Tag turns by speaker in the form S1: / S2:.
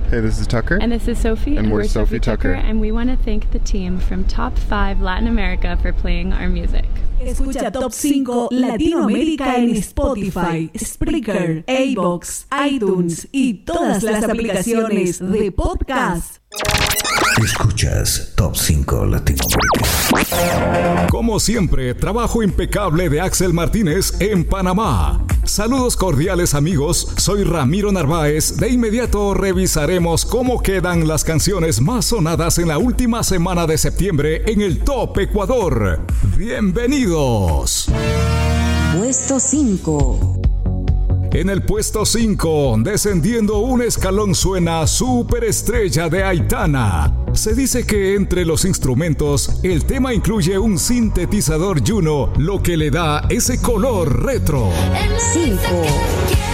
S1: Hey, this is Tucker.
S2: And this is Sophie.
S1: And we're Sophie Tucker.
S2: And we want to thank the team from Top 5 Latin America for playing our music.
S3: Escucha Top 5 Latinoamérica en Spotify, Spreaker, iVoox, iTunes y todas las aplicaciones de podcast.
S4: Escuchas Top 5 Latinoamérica.
S5: Como siempre, trabajo impecable de Axel Martínez en Panamá. Saludos cordiales amigos, soy Ramiro Narváez. De inmediato revisaremos cómo quedan las canciones más sonadas en la última semana de septiembre en el Top Ecuador. ¡Bienvenidos!
S6: Puesto 5.
S5: En el puesto 5, descendiendo un escalón, suena Superestrella de Aitana. Se dice que entre los instrumentos, el tema incluye un sintetizador Juno, lo que le da ese color retro.
S6: 5.